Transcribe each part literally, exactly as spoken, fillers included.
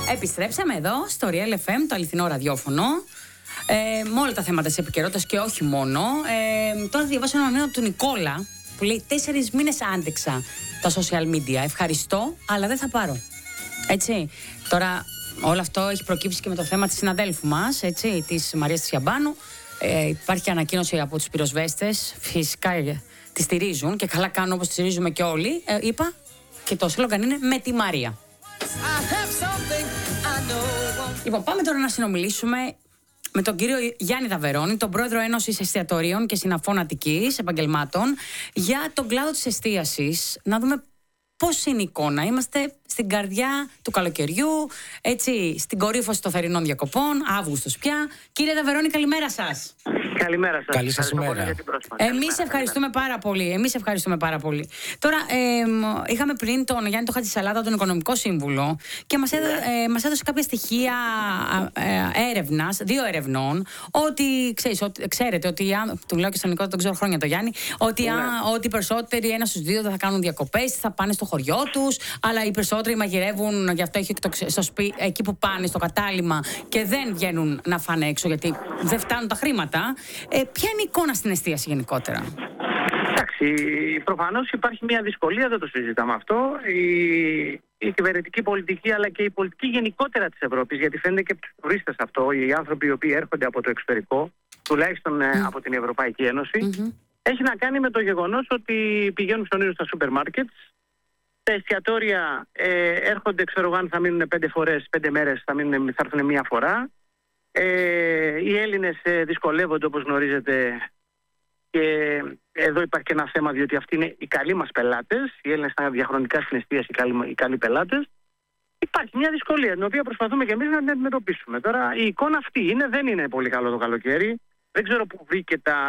Επιστρέψαμε εδώ στο Real εφ εμ, το αληθινό ραδιόφωνο, ε, με όλα τα θέματα της επικαιρότητας και όχι μόνο. Ε, τώρα διαβάσω ένα μήνυμα του Νικόλα που λέει: Τέσσερις μήνες άντεξα τα social media. Ευχαριστώ, αλλά δεν θα πάρω. Έτσι. Τώρα, όλο αυτό έχει προκύψει και με το θέμα της συναδέλφου μας, έτσι, της Μαρίας Τσιαμπάνου. Ε, υπάρχει ανακοίνωση από τους πυροσβέστες. Φυσικά ε, τη στηρίζουν και καλά κάνουν, όπως τη στηρίζουμε και όλοι. Ε, είπα και το σλόγγαν είναι με τη Μαρία. Λοιπόν, πάμε τώρα να συνομιλήσουμε με τον κύριο Γιάννη Δαβερώνη, τον πρόεδρο Ένωσης Εστιατορίων και Συναφών Αττικής Επαγγελμάτων, για τον κλάδο της εστίασης. Να δούμε πώς είναι η εικόνα. Είμαστε στην καρδιά του καλοκαιριού, έτσι, στην κορύφωση των θερινών διακοπών, Αύγουστος πια. Κύριε Δαβερώνη, καλημέρα σας. Καλημέρα σας. Καλή σας ημέρα. Εμείς ευχαριστούμε πάρα πολύ. Εμείς ευχαριστούμε πάρα πολύ. Τώρα, ε, είχαμε πριν τον Γιάννη τον Χατζησαλάτα, τον Οικονομικό Σύμβουλο, και μας, έδω, ε, μας έδωσε κάποια στοιχεία ε, έρευνας, δύο ερευνών, ότι, ξέρεις, ότι ξέρετε ότι, του λέω και στον Νικό, τον ξέρω χρόνια το Γιάννη, ότι, ναι. α, ότι οι περισσότεροι, ένα στους δύο, δεν θα κάνουν διακοπές, θα πάνε στο χωριό τους, αλλά οι περισσότεροι μαγειρεύουν, γι' αυτό έχει στο σπί, εκεί που πάνε, στο κατάλημα, και δεν βγαίνουν να φάνε έξω, γιατί δεν φτάνουν τα χρήματα. Ε, ποια είναι η εικόνα στην εστίαση γενικότερα? Εντάξει, προφανώς υπάρχει μια δυσκολία, δεν το συζητάμε αυτό. Η, η κυβερνητική πολιτική, αλλά και η πολιτική γενικότερα της Ευρώπης, γιατί φαίνεται και από τους τουρίστες αυτό, οι άνθρωποι οι οποίοι έρχονται από το εξωτερικό, τουλάχιστον mm. από την Ευρωπαϊκή Ένωση, mm-hmm. έχει να κάνει με το γεγονός ότι πηγαίνουν στον στα σούπερ μάρκετ. Τα εστιατόρια ε, έρχονται, ξέρω αν θα μείνουν πέντε φορές, πέντε μέρες, θα, μείνουν, θα έρθουν μία φορά. Ε, οι Έλληνες ε, δυσκολεύονται, όπως γνωρίζετε, και εδώ υπάρχει και ένα θέμα, διότι αυτοί είναι οι καλοί μας πελάτες. Οι Έλληνες ήταν διαχρονικά στην εστίαση οι καλοί, οι καλοί πελάτες. Υπάρχει μια δυσκολία, την οποία προσπαθούμε και εμείς να την αντιμετωπίσουμε. Τώρα η εικόνα αυτή είναι, δεν είναι πολύ καλό το καλοκαίρι. Δεν ξέρω πού βρήκε τα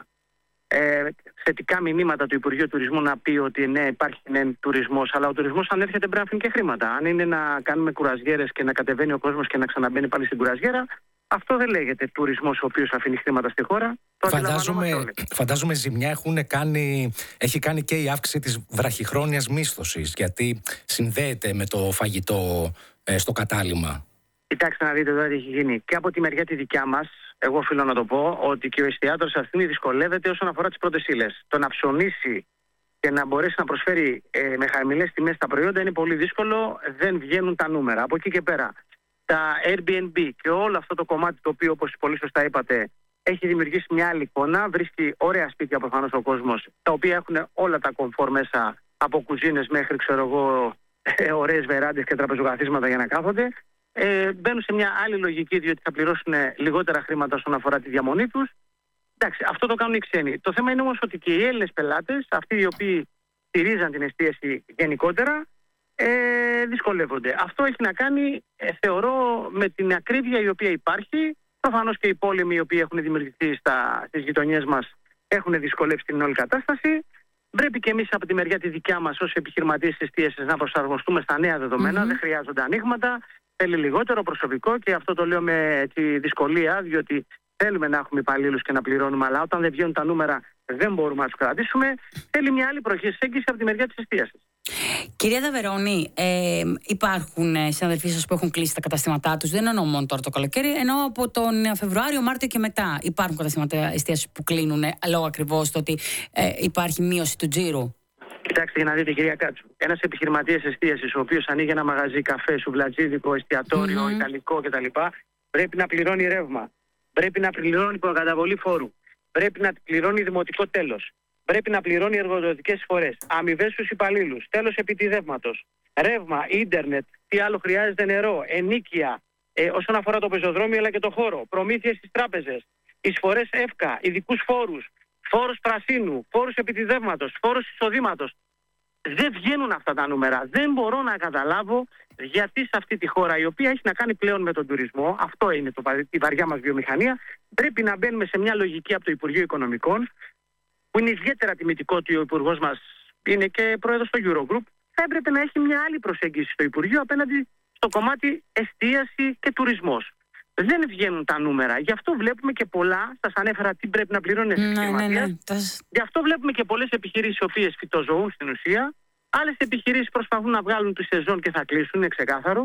ε, θετικά μηνύματα του Υπουργείου Τουρισμού να πει ότι ναι, υπάρχει ναι, τουρισμός, αλλά ο τουρισμός αν έρχεται πρέπει να αφήνει και χρήματα. Αν είναι να κάνουμε κουραζιέρες και να κατεβαίνει ο κόσμος και να ξαναμπαίνει πάλι στην κουραζιέρα, αυτό δεν λέγεται τουρισμός ο οποίος αφήνει χρήματα στη χώρα. Φαντάζομαι, φαντάζομαι ζημιά έχουν κάνει, έχει κάνει και η αύξηση της βραχυχρόνιας μίσθωσης, γιατί συνδέεται με το φαγητό ε, στο κατάλημα. Κοιτάξτε να δείτε εδώ τι έχει γίνει. Και από τη μεριά τη δικιά μας, εγώ οφείλω να το πω, ότι και ο εστιατόρος αυτή δυσκολεύεται όσον αφορά τις πρώτες ύλες. Το να ψωνίσει και να μπορέσει να προσφέρει ε, με χαμηλές τιμές τα προϊόντα είναι πολύ δύσκολο, δεν βγαίνουν τα νούμερα. Από εκεί και πέρα, τα Airbnb και όλο αυτό το κομμάτι το οποίο, όπως πολύ σωστά είπατε, έχει δημιουργήσει μια άλλη εικόνα. Βρίσκει ωραία σπίτια προφανώς ο κόσμος, τα οποία έχουν όλα τα κομφόρ μέσα, από κουζίνες μέχρι, ξέρω εγώ, ε, ωραίες βεράντες και τραπεζοκαθίσματα για να κάθονται. Ε, μπαίνουν σε μια άλλη λογική, διότι θα πληρώσουν λιγότερα χρήματα όσον αφορά τη διαμονή τους. Εντάξει, αυτό το κάνουν οι ξένοι. Το θέμα είναι όμως ότι και οι Έλληνες πελάτες, αυτοί οι οποίοι στηρίζαν την εστίαση γενικότερα, Ε, δυσκολεύονται. Αυτό έχει να κάνει, ε, θεωρώ, με την ακρίβεια η οποία υπάρχει. Προφανώς και οι πόλεμοι οι οποίοι έχουν δημιουργηθεί στα, στις γειτονιές μας έχουν δυσκολεύσει την όλη κατάσταση. Πρέπει και εμείς από τη μεριά τη δικιά μας ως επιχειρηματίες της εστίασης να προσαρμοστούμε στα νέα δεδομένα. Mm-hmm. Δεν χρειάζονται ανοίγματα, θέλει λιγότερο προσωπικό, και αυτό το λέω με τη δυσκολία, διότι θέλουμε να έχουμε υπαλλήλους και να πληρώνουμε, αλλά όταν δεν βγαίνουν τα νούμερα δεν μπορούμε να τους κρατήσουμε. Θέλει μια άλλη προσέγγιση από τη μεριά της εστίασης. Κυρία Δαβερώνη, ε, υπάρχουν ε, συναδελφοί σας που έχουν κλείσει τα καταστήματά τους. Δεν εννοώ μόνο τώρα το καλοκαίρι, εννοώ από τον Φεβρουάριο, Μάρτιο και μετά. Υπάρχουν καταστήματα εστίασης που κλείνουν ε, λόγω ακριβώς το ότι ε, υπάρχει μείωση του τζίρου. Κοιτάξτε, για να δείτε, κυρία Κάτσου. Ένας επιχειρηματίας εστίασης, ο οποίος ανοίγει ένα μαγαζί, καφέ, σουβλατζίδικο, εστιατόριο, mm-hmm. ιταλικό κτλ., πρέπει να πληρώνει ρεύμα. Πρέπει να πληρώνει προκαταβολή φόρου. Πρέπει να πληρώνει δημοτικό τέλος. Πρέπει να πληρώνει εργοδοτικές εισφορές, αμοιβές στους υπαλλήλους, τέλος επιτιδεύματος, ρεύμα, ίντερνετ, τι άλλο χρειάζεται, νερό, ενοίκια, ε, όσον αφορά το πεζοδρόμιο αλλά και το χώρο, προμήθειες στις τράπεζες, εισφορές ΕΦΚΑ, ειδικούς φόρους, φόρους πρασίνου, φόρους επιτιδεύματος, φόρους εισοδήματος. Δεν βγαίνουν αυτά τα νούμερα. Δεν μπορώ να καταλάβω γιατί σε αυτή τη χώρα, η οποία έχει να κάνει πλέον με τον τουρισμό, αυτό είναι το, η βαριά μας βιομηχανία, πρέπει να μπαίνουμε σε μια λογική από το Υπουργείο Οικονομικών, που είναι ιδιαίτερα τιμητικό ότι ο Υπουργός μας είναι και πρόεδρος στο Eurogroup, θα έπρεπε να έχει μια άλλη προσέγγιση στο Υπουργείο απέναντι στο κομμάτι εστίαση και τουρισμός. Δεν βγαίνουν τα νούμερα. Γι' αυτό βλέπουμε και πολλά, σας ανέφερα τι πρέπει να πληρώνει στις επιχειρηματίες. Ναι, ναι, ναι. Γι' αυτό βλέπουμε και πολλές επιχειρήσεις οι οποίες φυτοζωούν στην ουσία. Άλλες επιχειρήσεις προσπαθούν να βγάλουν τη σεζόν και θα κλείσουν, είναι ξεκάθαρο.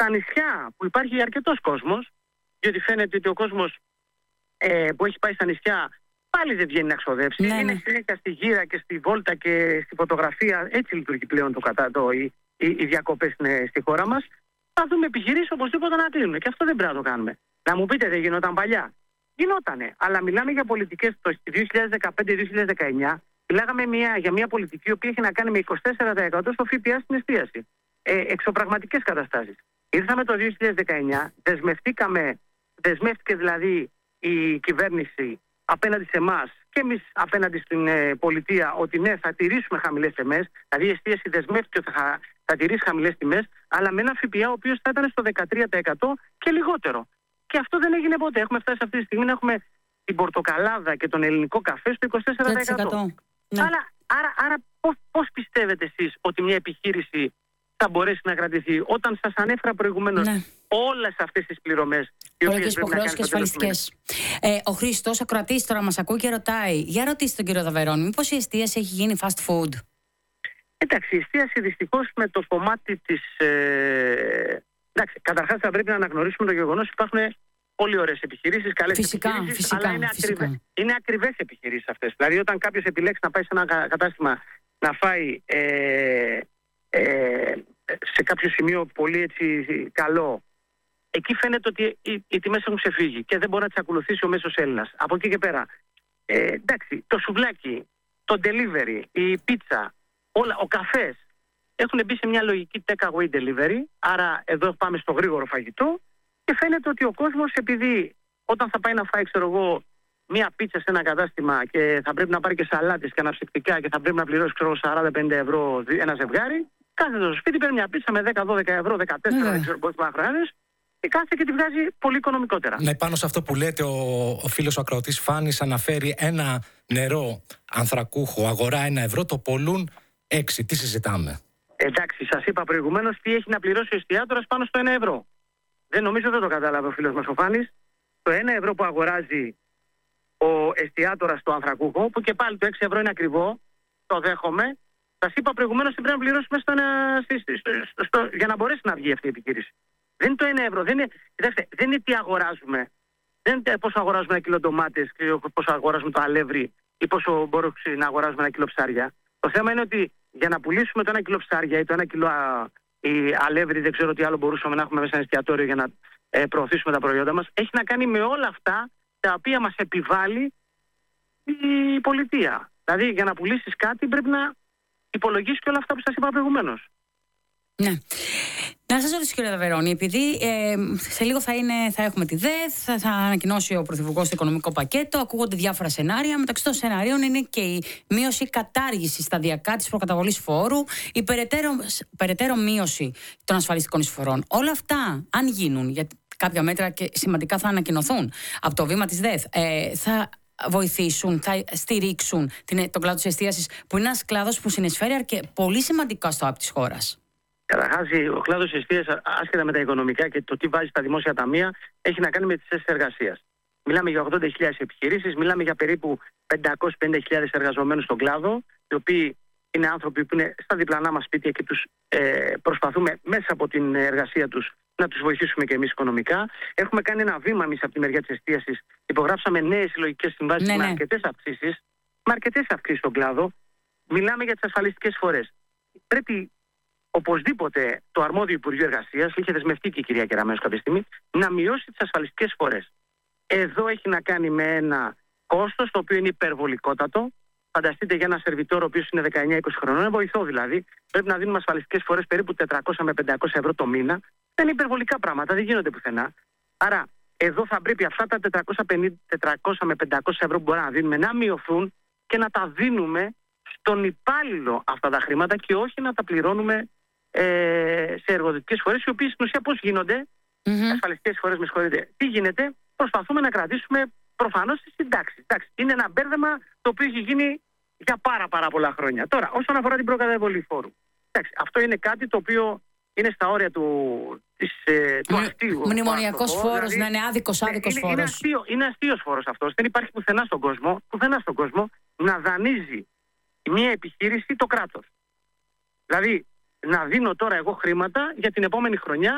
στα νησιά που υπάρχει αρκετός κόσμος, διότι φαίνεται ότι ο κόσμος ε, που έχει πάει στα νησιά πάλι δεν βγαίνει να ξοδέψει. Ναι, είναι ναι. συνέχεια στη γύρα και στη βόλτα και στη φωτογραφία. Έτσι λειτουργεί πλέον το κατά, το, οι, οι, οι διακοπές στη χώρα μας. Θα δούμε επιχειρήσεις οπωσδήποτε να κλείνουν. Και αυτό δεν πρέπει να το κάνουμε. Να μου πείτε, δεν γινόταν παλιά? Γινότανε. Αλλά μιλάμε για πολιτικές το δύο χιλιάδες δεκαπέντε δύο χιλιάδες δεκαεννιά. Μιλάγαμε μια, για μια πολιτική η οποία έχει να κάνει με είκοσι τέσσερα τοις εκατό στο ΦΠΑ στην εστίαση. Ε, εξωπραγματικές καταστάσεις. Ήρθαμε το δύο χιλιάδες δεκαεννιά, δεσμευτήκαμε, δεσμεύτηκε δηλαδή η κυβέρνηση απέναντι σε εμάς και εμείς απέναντι στην ε, πολιτεία ότι ναι, θα τηρήσουμε χαμηλές τιμές. Δηλαδή η εστίαση δεσμεύτηκε ότι θα, θα τηρήσει χαμηλές τιμές, αλλά με ένα ΦΠΑ ο οποίος θα ήταν στο δεκατρία τοις εκατό και λιγότερο. Και αυτό δεν έγινε ποτέ. Έχουμε φτάσει αυτή τη στιγμή να έχουμε την πορτοκαλάδα και τον ελληνικό καφέ στο είκοσι τέσσερα τοις εκατό. Ναι. Άρα, άρα, άρα πώς, πώς πιστεύετε εσείς ότι μια επιχείρηση θα μπορέσει να κρατηθεί όταν σας ανέφερα προηγουμένως ναι. όλες αυτές τις πληρωμές οι οποίες πρέπει να κάνεις και ασφαλιστικές. Ε, ο Χριστός, ακροατής, τώρα μας ακούει και ρωτάει, για ρωτήστε τον κύριο Δαβερώνη, μήπως η εστίαση έχει γίνει fast food? Εντάξει, η εστίαση δυστυχώς με το κομμάτι της... Ε... Εντάξει, καταρχάς θα πρέπει να αναγνωρίσουμε το γεγονός ότι υπάρχουν πολύ ωραίες επιχειρήσεις, καλές φυσικά, επιχειρήσεις, φυσικά, αλλά είναι, φυσικά. Ακριβές, είναι ακριβές επιχειρήσεις αυτές. Δηλαδή όταν κάποιος επιλέξει να πάει σε ένα κατάστημα να φάει ε, ε, σε κάποιο σημείο πολύ έτσι καλό, εκεί φαίνεται ότι οι, οι τιμές έχουν ξεφύγει και δεν μπορεί να τις ακολουθήσει ο μέσος Έλληνας. Από εκεί και πέρα, ε, εντάξει, το σουβλάκι, το delivery, η πίτσα, όλα, ο καφές έχουν μπει σε μια λογική take away delivery, άρα εδώ πάμε στο γρήγορο φαγητό και φαίνεται ότι ο κόσμος, επειδή όταν θα πάει να φάει, ξέρω εγώ, μία πίτσα σε ένα κατάστημα και θα πρέπει να πάρει και σαλάτες και αναψυκτικά και θα πρέπει να πληρώσει, ξέρω, σαράντα με πενήντα ευρώ ένα ζευγάρι, κάθεται στο σπίτι, παίρνει μια πίτσα με δέκα δώδεκα ευρώ, δεκατέσσερα, mm. δεν ξέρω πόσο χρειάζεται, και κάθεται και τη βγάζει πολύ οικονομικότερα. Ναι, πάνω σε αυτό που λέτε, ο, ο φίλος ο ακροατής Φάνης αναφέρει ένα νερό ανθρακούχο, αγορά ένα ευρώ, το πολλούν έξι. Τι συζητάμε? Εντάξει, σας είπα προηγουμένως τι έχει να πληρώσει ο εστιατόρας πάνω στο ένα ευρώ. Δεν νομίζω δεν το κατάλαβε ο φίλος μας ο Φάνης. Το ένα ευρώ που αγοράζει ο εστιατόρας στο ανθρακούχο, που και πάλι το έξι ευρώ είναι ακριβό, το δέχομαι. Σας είπα προηγουμένως ότι πρέπει να πληρώσουμε στο ένα, στο, στο, στο, για να μπορέσει να βγει αυτή η επιχείρηση. Δεν είναι το ένα ευρώ. Δεν είναι, κοιτάξτε, δεν είναι τι αγοράζουμε. Δεν είναι πόσο αγοράζουμε ένα κιλό ντομάτες, πόσο αγοράζουμε το αλεύρι ή πόσο μπορούμε να αγοράζουμε ένα κιλό ψάρια. Το θέμα είναι ότι για να πουλήσουμε το ένα κιλό ψάρια ή το ένα κιλό α, ή αλεύρι, δεν ξέρω τι άλλο μπορούσαμε να έχουμε μέσα ένα εστιατόριο για να ε, προωθήσουμε τα προϊόντα μας, έχει να κάνει με όλα αυτά τα οποία μας επιβάλλει η πολιτεία. Δηλαδή για να πουλήσεις κάτι πρέπει να υπολογίσεις και όλα αυτά που σας είπα προηγουμένως. Ναι. Να σας ρωτήσω, κύριε Δαβερώνη, επειδή ε, σε λίγο θα, είναι, θα έχουμε τη ΔΕΘ, θα, θα ανακοινώσει ο Πρωθυπουργός το οικονομικό πακέτο, ακούγονται διάφορα σενάρια. Μεταξύ των σενάριων είναι και η μείωση κατάργηση σταδιακά της προκαταβολής φόρου, η περαιτέρω, περαιτέρω μείωση των ασφαλιστικών εισφορών. Όλα αυτά, αν γίνουν, γιατί κάποια μέτρα και σημαντικά θα ανακοινωθούν από το βήμα της ΔΕΘ, ε, θα βοηθήσουν, θα στηρίξουν την, τον κλάδο της εστίασης, που είναι ένας κλάδος που συνεισφέρει και πολύ σημαντικά στο ΑΠ της χώρας. Καταρχάς, ο κλάδος της εστίασης, άσχετα με τα οικονομικά και το τι βάζει στα δημόσια ταμεία, έχει να κάνει με τις θέσεις εργασίας. Μιλάμε για ογδόντα χιλιάδες επιχειρήσεις, μιλάμε για περίπου πεντακόσιες πενήντα χιλιάδες εργαζομένους στον κλάδο, οι οποίοι είναι άνθρωποι που είναι στα διπλανά μας σπίτια και τους ε, προσπαθούμε μέσα από την εργασία τους να τους βοηθήσουμε και εμείς οικονομικά. Έχουμε κάνει ένα βήμα εμείς από τη μεριά της εστίασης. Υπογράψαμε νέες συλλογικές συμβάσεις ναι, με ναι. αρκετές αυξήσεις, με αρκετές αυξήσεις στον κλάδο. Μιλάμε για τις ασφαλιστικές εισφορές. Πρέπει οπωσδήποτε το αρμόδιο Υπουργείο Εργασίας, είχε δεσμευτεί και η κυρία Κεραμέως κάποια στιγμή, να μειώσει τις ασφαλιστικές εισφορές. Εδώ έχει να κάνει με ένα κόστος το οποίο είναι υπερβολικότατο. Φανταστείτε για ένα σερβιτόρο ο οποίος είναι δεκαεννιά είκοσι χρονών, ένα βοηθό δηλαδή, πρέπει να δίνουμε ασφαλιστικές εισφορές περίπου τετρακόσια με πεντακόσια ευρώ το μήνα. Δεν είναι υπερβολικά πράγματα, δεν γίνονται πουθενά. Άρα εδώ θα πρέπει αυτά τα τετρακόσια με πεντακόσια ευρώ που μπορούμε να δίνουμε να μειωθούν και να τα δίνουμε στον υπάλληλο αυτά τα χρήματα και όχι να τα πληρώνουμε ε, σε εργοδοτικές φορές, οι οποίες στην ουσία πώς γίνονται, mm-hmm. ασφαλιστικές φορές, με συγχωρείτε, τι γίνεται, προσπαθούμε να κρατήσουμε προφανώς τις συντάξεις. Είναι ένα μπέρδεμα το οποίο έχει γίνει για πάρα πάρα πολλά χρόνια. Τώρα, όσον αφορά την προκαταβολή φόρου, εντάξει, αυτό είναι κάτι το οποίο είναι στα όρια του, της, ε, του αστείου. Μνημονιακός φόρος, δηλαδή, να είναι άδικος, άδικος είναι, φόρος. Είναι, αστείο, είναι αστείος φόρος αυτός. Δεν υπάρχει πουθενά στον κόσμο, πουθενά στον κόσμο να δανείζει μια επιχείρηση το κράτος. Δηλαδή, να δίνω τώρα εγώ χρήματα για την επόμενη χρονιά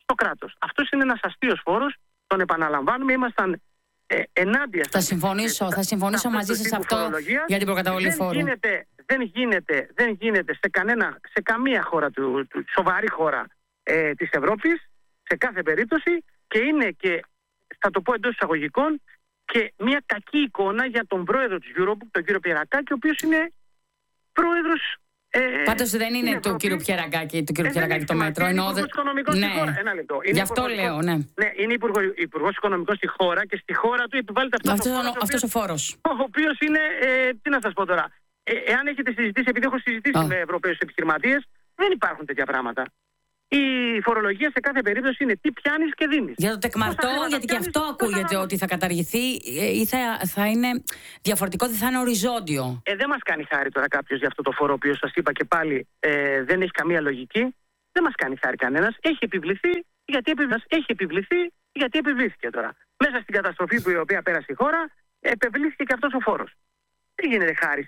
στο κράτος. Αυτός είναι ένας αστείος φόρος, τον επαναλαμβάνουμε, ήμασταν ε, ενάντια. Θα συμφωνήσω, ε, θα συμφωνήσω μαζί σας σε αυτό για την προκαταβολή φόρου. Δεν γίνεται, δεν γίνεται, δεν γίνεται σε, κανένα, σε καμία χώρα, του, του, σοβαρή χώρα ε, της Ευρώπης, σε κάθε περίπτωση, και είναι και, θα το πω εντός εισαγωγικών, και μια κακή εικόνα για τον πρόεδρο της Eurobook, τον κύριο Πιερακάκη, ο οποίος είναι πρόεδρος. Ε, Πάντως δεν είναι Ευρώπη. του κύριου Πιερακάκη, του κύριου Πιερακάκη το μέτρο. Είναι Εννοώ... υπουργός οικονομικός ναι. στη χώρα. Ένα λεπτό. Είναι Γι' αυτό λέω, ναι. Ναι, είναι υπουργός οικονομικός στη χώρα και στη χώρα του επιβάλλεται αυτός, αυτός, ο, φόρος, αυτός ο φόρος. Ο οποίος είναι, ε, τι να σας πω τώρα, ε, εάν έχετε συζητήσει, επειδή έχω συζητήσει oh. με Ευρωπαίους επιχειρηματίες, δεν υπάρχουν τέτοια πράγματα. Η φορολογία σε κάθε περίπτωση είναι τι πιάνεις και δίνεις. Για το τεκμαρτό, γιατί και αυτό ακούγεται ότι θα καταργηθεί ή θα, θα είναι διαφορετικό, δεν θα είναι οριζόντιο. Ε, δεν μας κάνει χάρη τώρα κάποιος για αυτό το φόρο, ο οποίος σας είπα και πάλι ε, δεν έχει καμία λογική. Δεν μας κάνει χάρη κανένας. Έχει επιβληθεί γιατί, επιβληθεί, έχει επιβληθεί γιατί επιβλήθηκε τώρα. Μέσα στην καταστροφή που η οποία πέρασε η χώρα, επιβλήθηκε και αυτός ο φόρος. Δεν γίνεται χάρη